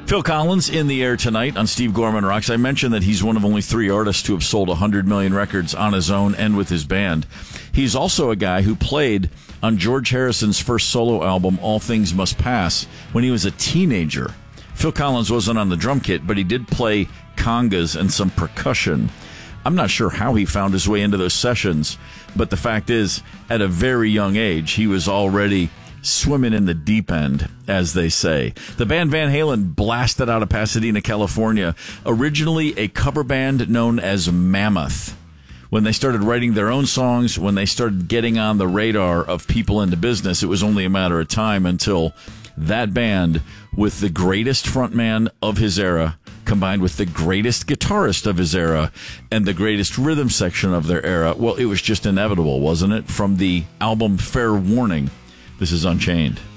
Phil Collins in the air tonight on Steve Gorman Rocks. I mentioned that he's one of only 3 artists to have sold 100 million records on his own and with his band. He's also a guy who played on George Harrison's first solo album, All Things Must Pass, when he was a teenager. Phil Collins wasn't on the drum kit, but he did play congas and some percussion. I'm not sure how he found his way into those sessions, but the fact is, at a very young age, he was already swimming in the deep end, as they say. The band Van Halen blasted out of Pasadena, California, originally a cover band known as Mammoth. When they started writing their own songs, when they started getting on the radar of people into business, it was only a matter of time until that band, with the greatest frontman of his era, combined with the greatest guitarist of his era and the greatest rhythm section of their era, well, it was just inevitable, wasn't it? From the album Fair Warning, this is Unchained.